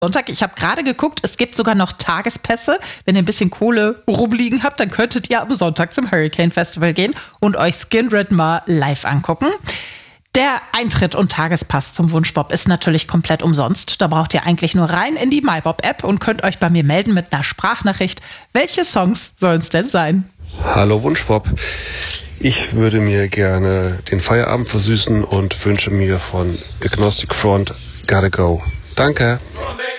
Sonntag. Ich habe gerade geguckt, es gibt sogar noch Tagespässe. Wenn ihr ein bisschen Kohle rumliegen habt, dann könntet ihr am Sonntag zum Hurricane Festival gehen und euch Skindred mal live angucken. Der Eintritt und Tagespass zum Wunschbop ist natürlich komplett umsonst. Da braucht ihr eigentlich nur rein in die MyBob-App und könnt euch bei mir melden mit einer Sprachnachricht. Welche Songs sollen es denn sein? Hallo Wunschbop. Ich würde mir gerne den Feierabend versüßen und wünsche mir von Agnostic Front Gotta Go. Danke.